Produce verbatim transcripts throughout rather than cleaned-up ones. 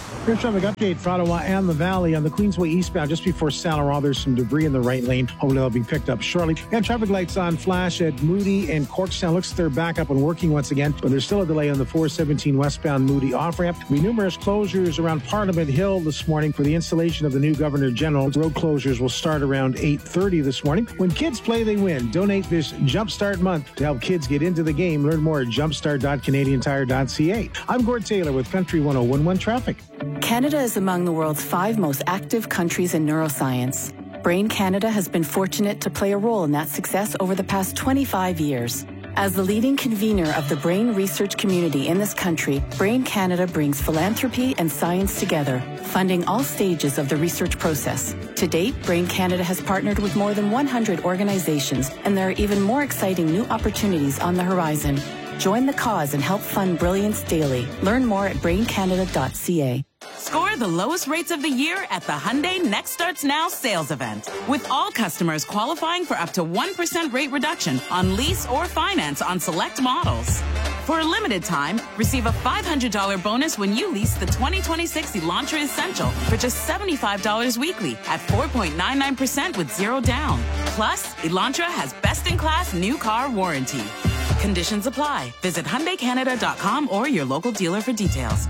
Here's a traffic update for Ottawa and the Valley. On the Queensway eastbound, just before Saint Laurent, there's some debris in the right lane. Hopefully they'll be picked up shortly. And traffic lights on flash at Moody and Corkstown. Looks like they're back up and working once again, but there's still a delay on the four seventeen westbound Moody off-ramp. There'll be numerous closures around Parliament Hill this morning for the installation of the new Governor General. Road closures will start around eight thirty this morning. When kids play, they win. Donate this Jumpstart month to help kids get into the game. Learn more at jumpstart dot canadian tire dot c a. I'm Gord Taylor with Country one oh one one Traffic. Canada is among the world's five most active countries in neuroscience. Brain Canada has been fortunate to play a role in that success over the past twenty-five years. As the leading convener of the brain research community in this country, Brain Canada brings philanthropy and science together, funding all stages of the research process. To date, Brain Canada has partnered with more than one hundred organizations, and there are even more exciting new opportunities on the horizon. Join the cause and help fund brilliance daily. Learn more at brain canada dot c a. Score the lowest rates of the year at the Hyundai Next Starts Now sales event. With all customers qualifying for up to one percent rate reduction on lease or finance on select models. For a limited time, receive a five hundred dollars bonus when you lease the twenty twenty-six Elantra Essential for just seventy-five dollars weekly at four point nine nine percent with zero down. Plus, Elantra has best-in-class new car warranty. Conditions apply. Visit Hyundai Canada dot com or your local dealer for details.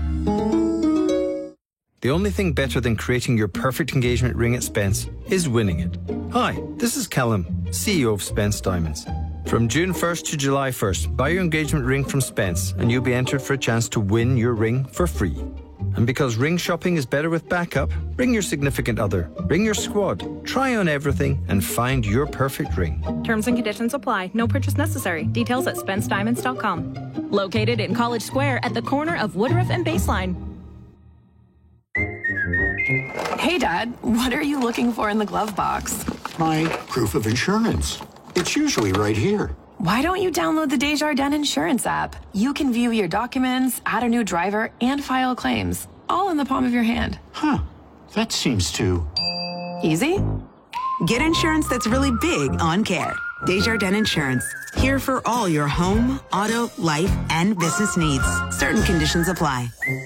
The only thing better than creating your perfect engagement ring at Spence is winning it. Hi, this is Callum, C E O of Spence Diamonds. From June first to July first, buy your engagement ring from Spence and you'll be entered for a chance to win your ring for free. And because ring shopping is better with backup, bring your significant other, bring your squad, try on everything and find your perfect ring. Terms and conditions apply. No purchase necessary. Details at spence diamonds dot com. Located in College Square at the corner of Woodruff and Baseline. Hey, Dad, what are you looking for in the glove box? My proof of insurance. It's usually right here. Why don't you download the Desjardins Insurance app? You can view your documents, add a new driver, and file claims, all in the palm of your hand. Huh. That seems too... easy? Get insurance that's really big on care. Desjardins Insurance. Here for all your home, auto, life, and business needs. Certain conditions apply.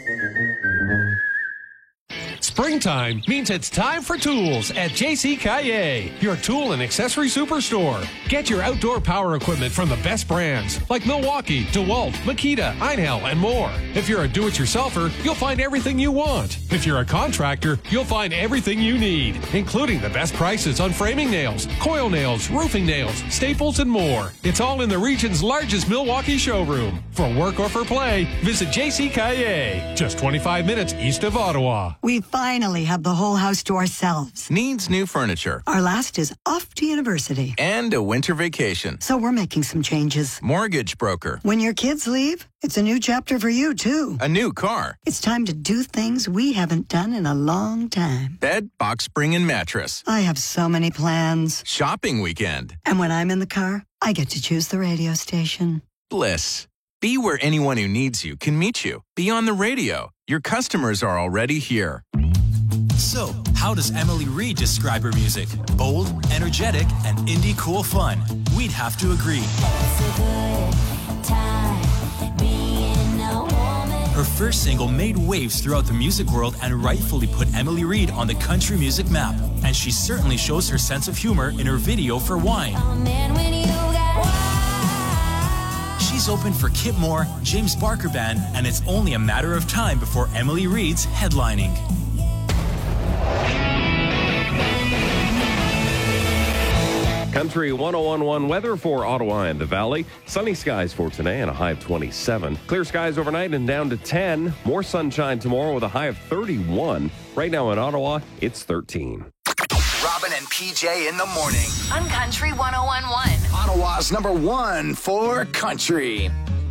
Springtime means it's time for tools at J C Caillet, your tool and accessory superstore. Get your outdoor power equipment from the best brands like Milwaukee, DeWalt, Makita, Einhell, and more. If you're a do-it-yourselfer, you'll find everything you want. If you're a contractor, you'll find everything you need, including the best prices on framing nails, coil nails, roofing nails, staples, and more. It's all in the region's largest Milwaukee showroom. For work or for play, visit J C Caillet, just twenty-five minutes east of Ottawa. We finally have the whole house to ourselves. Needs new furniture. Our last is off to university. And a winter vacation. So we're making some changes. Mortgage broker. When your kids leave, it's a new chapter for you, too. A new car. It's time to do things we haven't done in a long time. Bed, box spring, and mattress. I have so many plans. Shopping weekend. And when I'm in the car, I get to choose the radio station. Bliss. Be where anyone who needs you can meet you. Be on the radio. Your customers are already here. So, how does Emily Reed describe her music? Bold, energetic, and indie cool fun. We'd have to agree. Her first single made waves throughout the music world and rightfully put Emily Reed on the country music map. And she certainly shows her sense of humor in her video for Wine. She's open for Kip Moore, James Barker Band, and it's only a matter of time before Emily Reed's headlining. Country one oh one one weather for Ottawa and the Valley. Sunny skies for today and a high of twenty-seven. Clear skies overnight and down to ten. More sunshine tomorrow with a high of thirty-one. Right now in Ottawa, it's thirteen. Robin and P J in the morning. On Country one oh one one. Ottawa's number one for country.